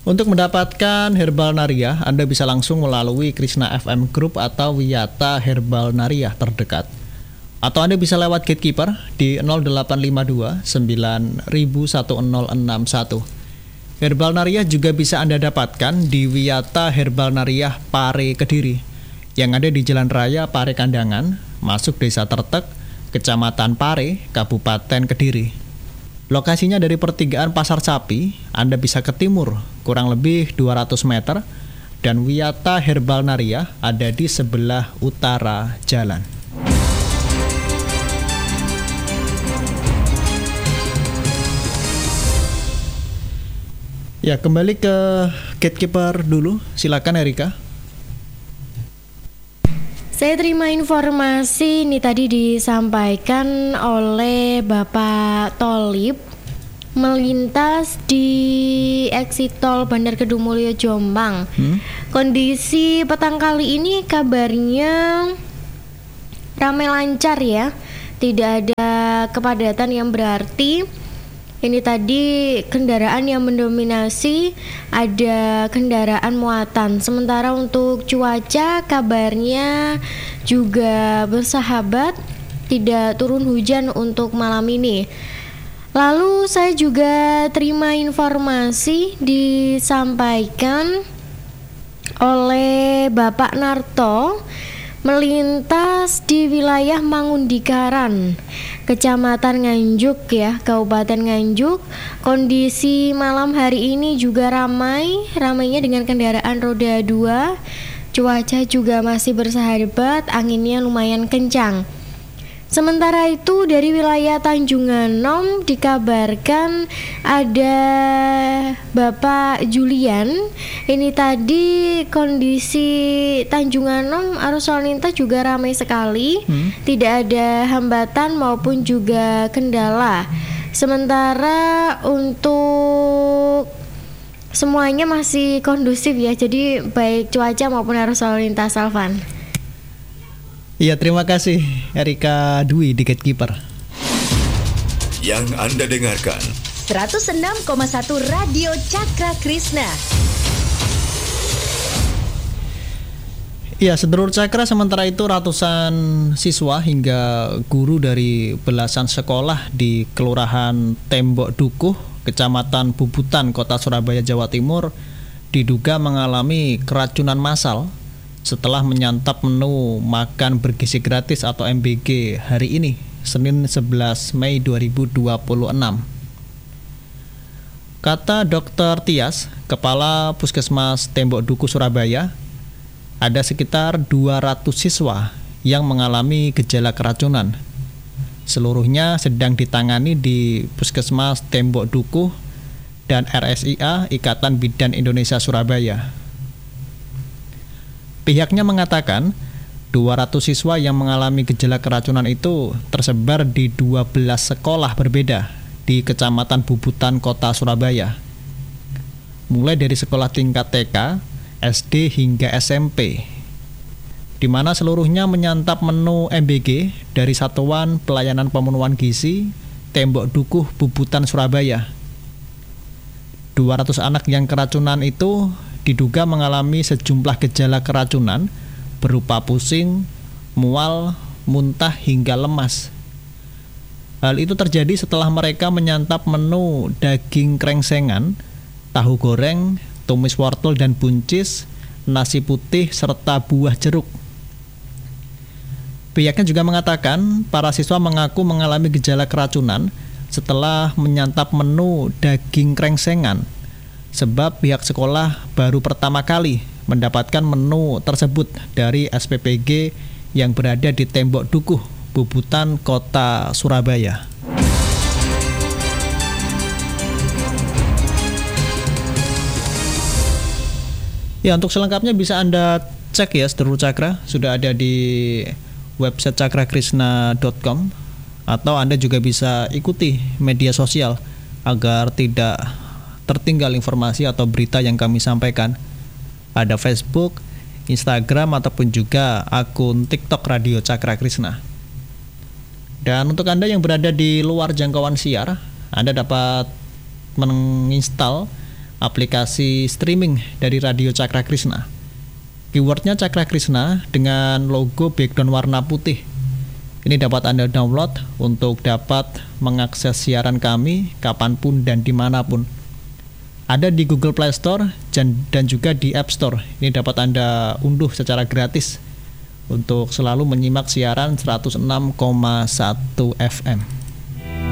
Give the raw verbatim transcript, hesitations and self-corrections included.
Untuk mendapatkan Herbal Nariah, Anda bisa langsung melalui Krishna F M Group atau Wiyata Herbal Nariah terdekat. Atau Anda bisa lewat gatekeeper di nol delapan lima dua sembilan satu nol enam satu. Herbal Nariah juga bisa Anda dapatkan di Wiyata Herbal Nariah Pare Kediri yang ada di Jalan Raya Pare Kandangan, masuk Desa Tertek, Kecamatan Pare, Kabupaten Kediri. Lokasinya dari pertigaan Pasar Sapi, Anda bisa ke timur kurang lebih dua ratus meter, dan Wiyata Herbal Nariah ada di sebelah utara jalan. Ya, kembali ke gatekeeper dulu, silakan Erika. Saya terima informasi ini tadi disampaikan oleh Bapak Tolib melintas di exit tol Bandar Kedungmulyo Jombang. Hmm? Kondisi petang kali ini kabarnya ramai lancar ya, tidak ada kepadatan yang berarti. Ini tadi kendaraan yang mendominasi, ada kendaraan muatan. Sementara untuk cuaca kabarnya juga bersahabat, tidak turun hujan untuk malam ini. Lalu saya juga terima informasi disampaikan oleh Bapak Narto melintas di wilayah Mangundikaran, Kecamatan Nganjuk ya, Kabupaten Nganjuk. Kondisi malam hari ini juga ramai, ramainya dengan kendaraan roda dua. Cuaca juga masih bersahabat, anginnya lumayan kencang. Sementara itu dari wilayah Tanjung Anom dikabarkan ada Bapak Julian. Ini tadi kondisi Tanjung Anom arus lalu lintas juga ramai sekali, hmm. tidak ada hambatan maupun juga kendala. Sementara untuk semuanya masih kondusif ya, jadi baik cuaca maupun arus lalu lintas, Alvan. Iya, terima kasih Erika Dwi di Gatekeeper. Yang Anda dengarkan seratus enam koma satu Radio Cakra Krishna. Iya, sedulur Cakra, sementara itu ratusan siswa hingga guru dari belasan sekolah di Kelurahan Tembok Dukuh, Kecamatan Bubutan, Kota Surabaya, Jawa Timur diduga mengalami keracunan massal setelah menyantap menu makan bergizi gratis atau M B G hari ini, Senin sebelas Mei dua ribu dua puluh enam. Kata Dokter Tias, Kepala Puskesmas Tembok Dukuh Surabaya, ada sekitar dua ratus siswa yang mengalami gejala keracunan. Seluruhnya sedang ditangani di Puskesmas Tembok Dukuh dan R S I A Ikatan Bidan Indonesia Surabaya. Pihaknya mengatakan dua ratus siswa yang mengalami gejala keracunan itu tersebar di dua belas sekolah berbeda di Kecamatan Bubutan, Kota Surabaya. Mulai dari sekolah tingkat T K, S D hingga S M P, di mana seluruhnya menyantap menu M B G dari Satuan Pelayanan Pemenuhan Gizi Tembok Dukuh Bubutan, Surabaya. dua ratus anak yang keracunan itu diduga mengalami sejumlah gejala keracunan berupa pusing, mual, muntah hingga lemas. Hal itu terjadi setelah mereka menyantap menu daging krengsengan, tahu goreng, tumis wortel dan buncis, nasi putih serta buah jeruk. Pihaknya juga mengatakan para siswa mengaku mengalami gejala keracunan setelah menyantap menu daging krengsengan, sebab pihak sekolah baru pertama kali mendapatkan menu tersebut dari S P P G yang berada di Tembok Dukuh, Bubutan, Kota Surabaya. Ya, untuk selengkapnya bisa Anda cek ya, sedulur Cakra, sudah ada di website cakra krishna dot com, atau Anda juga bisa ikuti media sosial agar tidak tertinggal informasi atau berita yang kami sampaikan. Ada Facebook, Instagram, ataupun juga akun TikTok Radio Cakra Krishna. Dan untuk Anda yang berada di luar jangkauan siar, Anda dapat menginstal aplikasi streaming dari Radio Cakra Krishna. Keywordnya Cakra Krishna dengan logo background warna putih. Ini dapat Anda download untuk dapat mengakses siaran kami kapanpun dan dimanapun. Ada di Google Play Store dan juga di App Store. Ini dapat Anda unduh secara gratis untuk selalu menyimak siaran seratus enam koma satu F M.